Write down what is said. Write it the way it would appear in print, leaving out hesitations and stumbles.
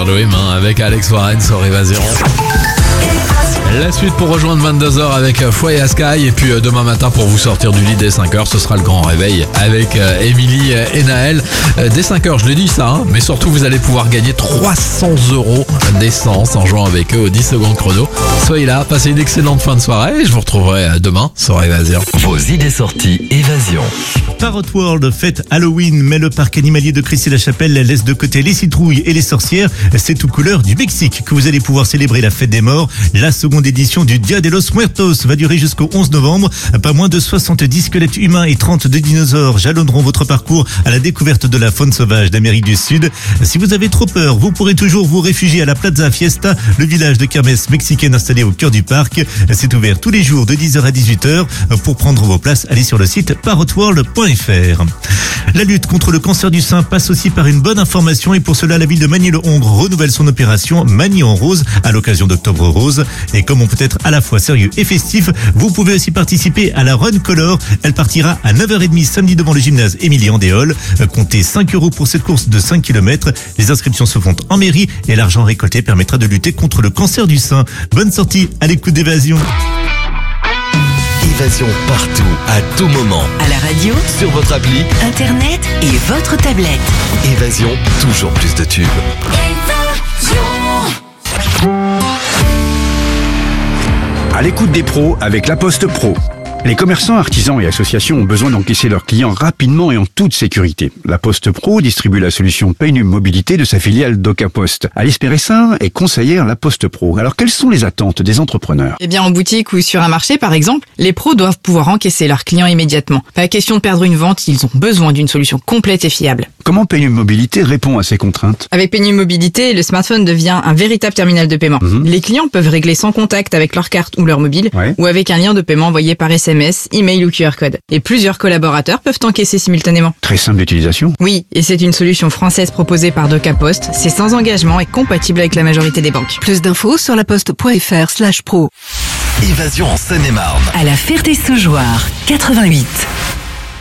Summer Dream avec Alex Warren sur Évasion. La suite pour rejoindre 22h avec Foyer Sky. Et puis demain matin pour vous sortir du lit dès 5h, ce sera le grand réveil avec Émilie et Naël. Dès 5h, je l'ai dit ça, mais surtout vous allez pouvoir gagner 300 € d'essence en jouant avec eux au 10 secondes chrono. Soyez là, passez une excellente fin de soirée et je vous retrouverai demain sur Évasion. Vos idées sorties Évasion. Parrot World fête Halloween, mais le parc animalier de Crécy-la-Chapelle laisse de côté les citrouilles et les sorcières. C'est aux couleurs du Mexique que vous allez pouvoir célébrer la fête des morts. La seconde édition du Dia de los Muertos va durer jusqu'au 11 novembre. Pas moins de 70 squelettes humains et 30 de dinosaures jalonneront votre parcours à la découverte de la faune sauvage d'Amérique du Sud. Si vous avez trop peur, vous pourrez toujours vous réfugier à la Plaza Fiesta, le village de kermesse mexicaine installé au cœur du parc. C'est ouvert tous les jours de 10h à 18h. Pour prendre vos places, allez sur le site parrotworld.fr. La lutte contre le cancer du sein passe aussi par une bonne information et pour cela, la ville de Magny-le-Hongre renouvelle son opération Magny en rose à l'occasion d'Octobre Rose. Et comme on peut être à la fois sérieux et festif, vous pouvez aussi participer à la Run Color. Elle partira à 9h30 samedi devant le gymnase Émilie Andéol. Comptez 5 € pour cette course de 5 km. Les inscriptions se font en mairie et l'argent récolté permettra de lutter contre le cancer du sein. Bonne sortie à l'écoute d'Évasion. Évasion partout, à tout moment. À la radio, Sur votre appli, internet et votre tablette. Évasion, toujours plus de tubes. À l'écoute des pros avec La Poste Pro. Les commerçants, artisans et associations ont besoin d'encaisser leurs clients rapidement et en toute sécurité. La Poste Pro distribue la solution Paynum Mobilité de sa filiale DocaPost. Alice Péressin est conseillère La Poste Pro. Alors, quelles sont les attentes des entrepreneurs? Eh bien, en boutique ou sur un marché, par exemple, les pros doivent pouvoir encaisser leurs clients immédiatement. Pas question de perdre une vente, ils ont besoin d'une solution complète et fiable. Comment Paynum Mobilité répond à ces contraintes? Avec Paynum Mobilité, le smartphone devient un véritable terminal de paiement. Les clients peuvent régler sans contact avec leur carte ou leur mobile, ou avec un lien de paiement envoyé par SMS, email ou QR code. Et plusieurs collaborateurs peuvent encaisser simultanément. Très simple d'utilisation. Oui, et c'est une solution française proposée par DocaPost. C'est sans engagement et compatible avec la majorité des banques. Plus d'infos sur laposte.fr/pro. Évasion en Seine-et-Marne. À la Ferté-Saugeoire, 88.